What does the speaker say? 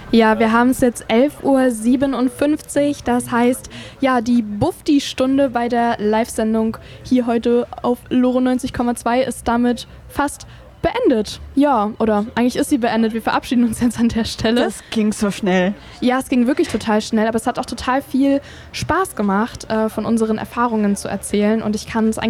Ja, wir haben es jetzt 11:57 Uhr. Das heißt, ja, die Bufdi-Stunde bei der Live-Sendung hier heute auf Loro 90,2 ist damit fast beendet. Ja, oder eigentlich ist sie beendet. Wir verabschieden uns jetzt an der Stelle. Das ging so schnell. Ja, es ging wirklich total schnell, aber es hat auch total viel Spaß gemacht, von unseren Erfahrungen zu erzählen. Und ich kann es eigentlich